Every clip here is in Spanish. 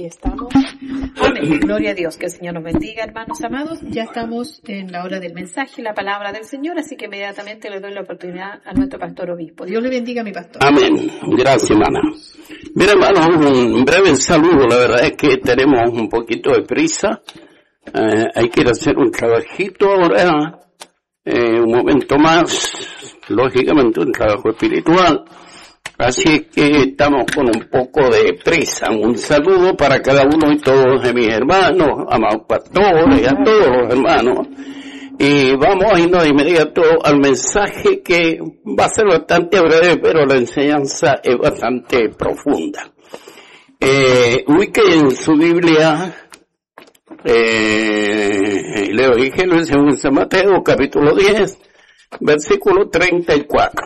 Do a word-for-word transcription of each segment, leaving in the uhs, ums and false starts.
estamos. Amén. Gloria a Dios. Que el Señor nos bendiga, hermanos amados. Ya estamos en la hora del mensaje y la palabra del Señor, así que inmediatamente le doy la oportunidad a nuestro pastor obispo. Dios le bendiga a mi pastor. Amén. Gracias, hermana. Mira, hermano, un breve saludo. La verdad es que tenemos un poquito de prisa. Eh, hay que ir a hacer un trabajito ahora, eh, un momento más, lógicamente un trabajo espiritual. Así es que estamos con un poco de prisa. Un saludo para cada uno y todos de mis hermanos, amados pastores, a todos los hermanos. Y vamos a irnos de inmediato al mensaje, que va a ser bastante breve, pero la enseñanza es bastante profunda. Eh, ubiquen en su Biblia, eh, el Evangelio según San Mateo, capítulo diez, versículo treinta y cuatro.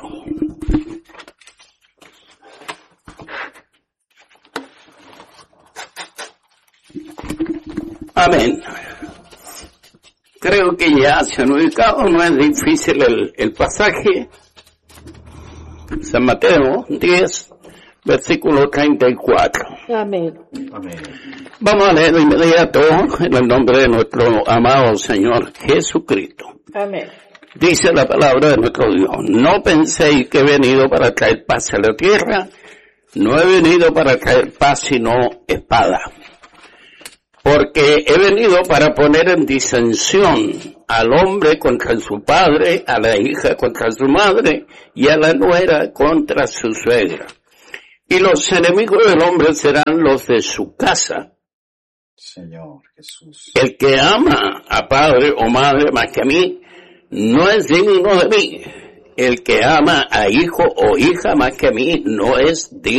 Amén. Creo que ya se han ubicado, no es difícil el, el pasaje. San Mateo diez, versículo treinta y cuatro. Amén. Amén. Vamos a leer de inmediato en el nombre de nuestro amado Señor Jesucristo. Amén. Dice la palabra de nuestro Dios: no penséis que he venido para traer paz a la tierra, no he venido para traer paz sino espada. Porque he venido para poner en disensión al hombre contra su padre, a la hija contra su madre, y a la nuera contra su suegra. Y los enemigos del hombre serán los de su casa. Señor Jesús. El que ama a padre o madre más que a mí, no es digno de mí. El que ama a hijo o hija más que a mí, no es digno